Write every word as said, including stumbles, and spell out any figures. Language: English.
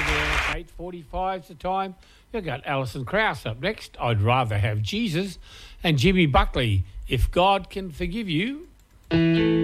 there. eight forty-five is the time. You've got Alison Krauss up next. I'd rather have Jesus. And Jimmy Buckley, If God Can Forgive You.